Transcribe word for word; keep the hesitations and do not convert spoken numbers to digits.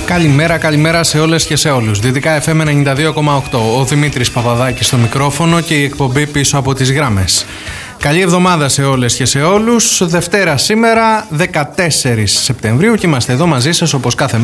Καλημέρα, καλημέρα σε όλες και σε όλους. Δυτικά εφ εμ ενενήντα δύο κόμμα οκτώ. Ο Δημήτρης Παπαδάκης στο μικρόφωνο και η εκπομπή πίσω από τις γράμμες. Καλή εβδομάδα σε όλες και σε όλους. Δευτέρα σήμερα, δεκατέσσερις Σεπτεμβρίου, και είμαστε εδώ μαζί σας όπως κάθε